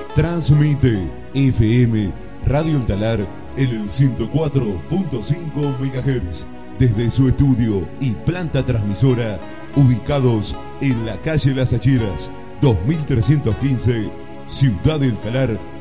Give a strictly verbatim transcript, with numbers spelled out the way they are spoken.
Transmite F M Radio El Talar en el ciento cuatro punto cinco megahertz desde su estudio y planta transmisora ubicados en la calle Las Acheras dos mil trescientos quince, Ciudad del Talar,